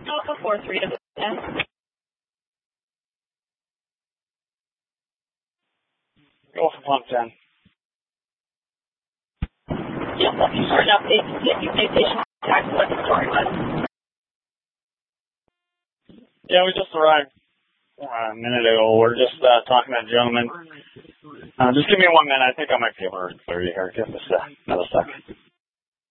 Alpha 43 to S. Go for pump 10. Yes, Lucky Start up 850 station tax Lucky Start. Yeah, we just arrived a minute ago. We're just talking to a gentleman. Just give me 1 minute. I think I might be able to clear you here. Give us another second.